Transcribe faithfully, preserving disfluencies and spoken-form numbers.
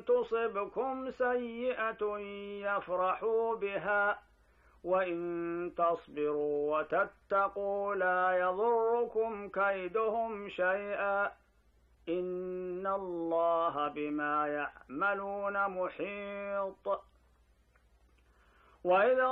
تصبكم سيئة يفرحوا بها وإن تصبروا وتتقوا لا يضركم كيدهم شيئا إن الله بما يعملون محيط. وإذا